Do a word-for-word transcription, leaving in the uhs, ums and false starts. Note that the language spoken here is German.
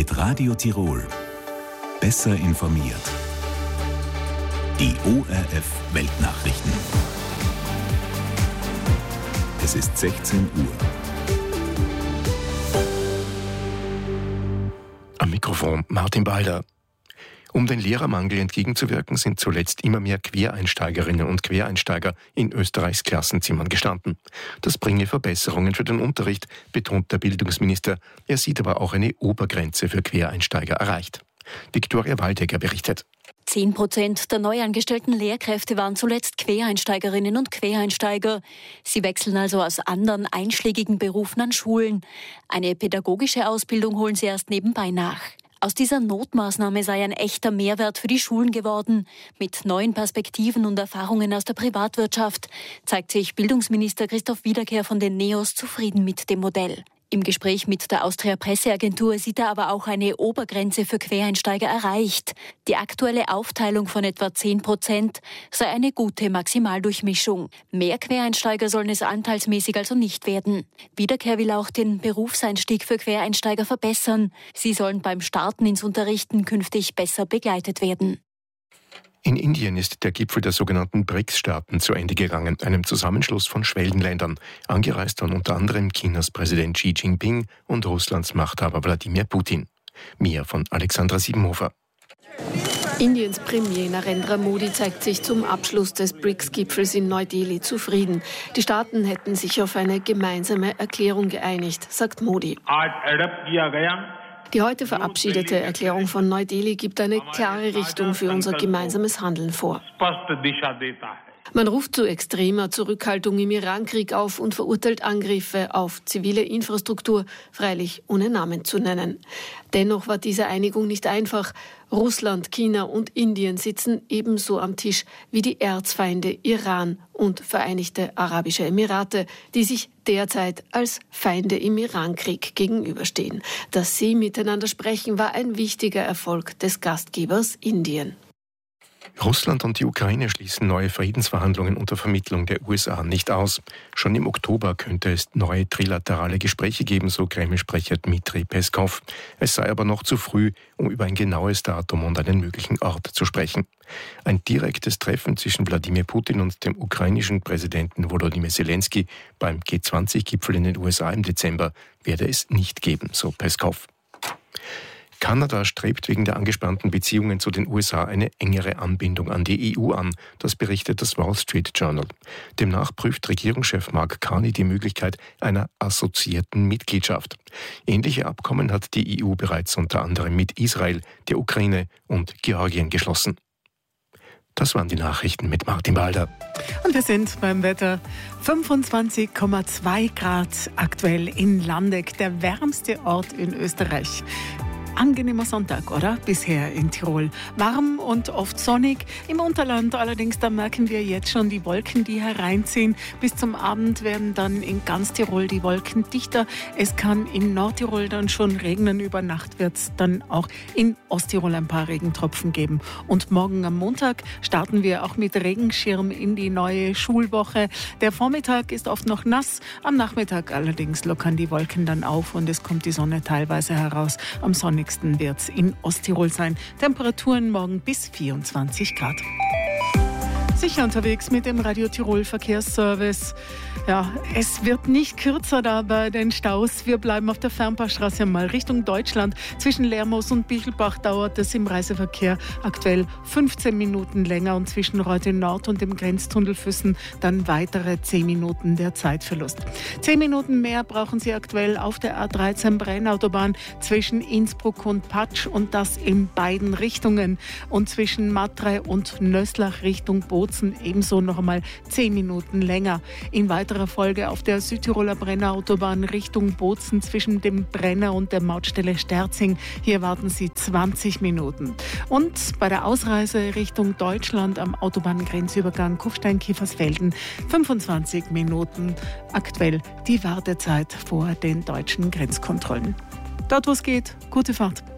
Mit Radio Tirol. Besser informiert. Die O R F Weltnachrichten. Es ist sechzehn Uhr. Am Mikrofon Martin Balder. Um den Lehrermangel entgegenzuwirken, sind zuletzt immer mehr Quereinsteigerinnen und Quereinsteiger in Österreichs Klassenzimmern gestanden. Das bringe Verbesserungen für den Unterricht, betont der Bildungsminister. Er sieht aber auch eine Obergrenze für Quereinsteiger erreicht. Viktoria Waldegger berichtet. Zehn Prozent der neu angestellten Lehrkräfte waren zuletzt Quereinsteigerinnen und Quereinsteiger. Sie wechseln also aus anderen einschlägigen Berufen an Schulen. Eine pädagogische Ausbildung holen sie erst nebenbei nach. Aus dieser Notmaßnahme sei ein echter Mehrwert für die Schulen geworden. Mit neuen Perspektiven und Erfahrungen aus der Privatwirtschaft zeigt sich Bildungsminister Christoph Wiederkehr von den NEOS zufrieden mit dem Modell. Im Gespräch mit der Austria Presseagentur sieht er aber auch eine Obergrenze für Quereinsteiger erreicht. Die aktuelle Aufteilung von etwa zehn Prozent sei eine gute Maximaldurchmischung. Mehr Quereinsteiger sollen es anteilsmäßig also nicht werden. Wiederkehr will auch den Berufseinstieg für Quereinsteiger verbessern. Sie sollen beim Starten ins Unterrichten künftig besser begleitet werden. In Indien ist der Gipfel der sogenannten B R I C S-Staaten zu Ende gegangen, einem Zusammenschluss von Schwellenländern. Angereist waren unter anderem Chinas Präsident Xi Jinping und Russlands Machthaber Wladimir Putin. Mehr von Alexandra Siebenhofer. Indiens Premier Narendra Modi zeigt sich zum Abschluss des B R I C S-Gipfels in Neu-Delhi zufrieden. Die Staaten hätten sich auf eine gemeinsame Erklärung geeinigt, sagt Modi. Die heute verabschiedete Erklärung von Neu-Delhi gibt eine klare Richtung für unser gemeinsames Handeln vor. Man ruft zu extremer Zurückhaltung im Irankrieg auf und verurteilt Angriffe auf zivile Infrastruktur, freilich ohne Namen zu nennen. Dennoch war diese Einigung nicht einfach. Russland, China und Indien sitzen ebenso am Tisch wie die Erzfeinde Iran und Vereinigte Arabische Emirate, die sich derzeit als Feinde im Irankrieg gegenüberstehen. Dass sie miteinander sprechen, war ein wichtiger Erfolg des Gastgebers Indien. Russland und die Ukraine schließen neue Friedensverhandlungen unter Vermittlung der U S A nicht aus. Schon im Oktober könnte es neue trilaterale Gespräche geben, so Kreml-Sprecher Dmitri Peskov. Es sei aber noch zu früh, um über ein genaues Datum und einen möglichen Ort zu sprechen. Ein direktes Treffen zwischen Wladimir Putin und dem ukrainischen Präsidenten Volodymyr Zelensky beim G zwanzig Gipfel in den U S A im Dezember werde es nicht geben, so Peskov. Kanada strebt wegen der angespannten Beziehungen zu den U S A eine engere Anbindung an die E U an. Das berichtet das Wall Street Journal. Demnach prüft Regierungschef Mark Carney die Möglichkeit einer assoziierten Mitgliedschaft. Ähnliche Abkommen hat die E U bereits unter anderem mit Israel, der Ukraine und Georgien geschlossen. Das waren die Nachrichten mit Martin Balder. Und wir sind beim Wetter. fünfundzwanzig Komma zwei Grad aktuell in Landeck, der wärmste Ort in Österreich. Angenehmer Sonntag, oder? Bisher in Tirol. Warm und oft sonnig. Im Unterland allerdings, da merken wir jetzt schon die Wolken, die hereinziehen. Bis zum Abend werden dann in ganz Tirol die Wolken dichter. Es kann in Nordtirol dann schon regnen. Über Nacht wird es dann auch in Osttirol ein paar Regentropfen geben. Und morgen am Montag starten wir auch mit Regenschirm in die neue Schulwoche. Der Vormittag ist oft noch nass. Am Nachmittag allerdings lockern die Wolken dann auf und es kommt die Sonne teilweise heraus. Am Sonntag wird es in Osttirol sein. Temperaturen morgen bis vierundzwanzig Grad. Sicher unterwegs mit dem Radio Tirol Verkehrsservice. Ja, es wird nicht kürzer da bei den Staus. Wir bleiben auf der Fernpassstraße mal Richtung Deutschland. Zwischen Lermoos und Bichelbach dauert es im Reiseverkehr aktuell fünfzehn Minuten länger und zwischen Reute Nord und dem Grenztunnel Füssen dann weitere zehn Minuten der Zeitverlust. zehn Minuten mehr brauchen Sie aktuell auf der A dreizehn Brennautobahn zwischen Innsbruck und Patsch und das in beiden Richtungen. Und zwischen Matrei und Nöslach Richtung Bozen ebenso noch einmal zehn Minuten länger. In weiterer Folge auf der Südtiroler Brennerautobahn Richtung Bozen zwischen dem Brenner und der Mautstelle Sterzing. Hier warten Sie zwanzig Minuten. Und bei der Ausreise Richtung Deutschland am Autobahngrenzübergang Kufstein-Kiefersfelden fünfundzwanzig Minuten. Aktuell die Wartezeit vor den deutschen Grenzkontrollen. Dort, wo es geht, gute Fahrt.